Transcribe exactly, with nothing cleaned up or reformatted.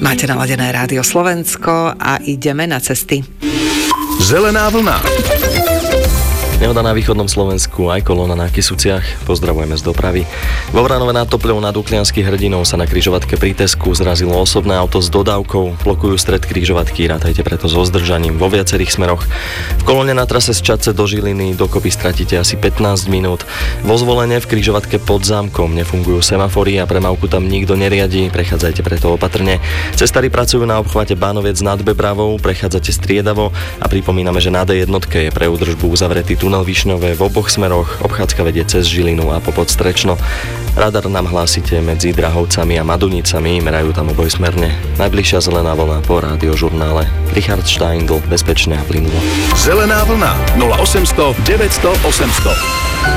Máte naladené Rádio Slovensko a ideme na cesty. Zelená vlna. Nehoda na východnom Slovensku, aj kolóna na Kysuciach. Pozdravujeme z dopravy. Vo Vranove nad Topľou nad Uklianských Hrdinov sa na križovatke pri Tesku zrazilo osobné auto s dodávkou. Blokujú stred križovatky, rátajte preto so zdržaním vo viacerých smeroch. V kolóne na trase z Čadce do Žiliny dokopy stratíte asi pätnásť minút. Vo Zvolene v križovatke pod Zámkom nefungujú semafory a premávku tam nikto neriadi, prechádzajte preto opatrne. Cestári pracujú na obchvate Bánovec nad Bebravou, prechádzate striedavo a pripomíname, že na dé jedna je pre údržbu uzavretý tunel Višňové v oboch smeroch, obchádzka vedie cez Žilinu a popod Strečno. Radar nám hlásite medzi Drahovcami a Madunicami, merajú tam obojsmerne. Najbližšia zelená vlna po rádiožurnále. Richard Steindl, bezpečne a plynulo. Zelená vlna nula osemsto deväťsto osemsto.